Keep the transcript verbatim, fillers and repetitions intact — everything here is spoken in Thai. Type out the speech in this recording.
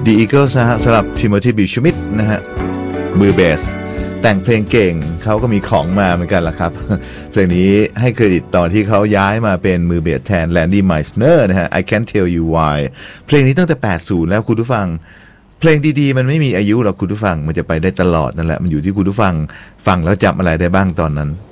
The Eagles นะฮะสำหรับ Timothy B. Schmidt นะฮะมือเบสแต่งเพลงเก่งเขาก็มีของมาเหมือนกันล่ะครับ เพลงนี้ให้เครดิตตอนที่เขาย้ายมาเป็นมือเบสแทน Randy Meisner นะฮะ I Can't Tell You Why เพลงนี้ตั้งแต่แปดสิบแล้วคุณผู้ฟังเพลงดีๆมันไม่มีอายุหรอกคุณผู้ฟังมันจะไปได้ตลอดนั่นแหละมันอยู่ที่คุณผู้ฟังฟังแล้วจำอะไรได้บ้างตอนนั้น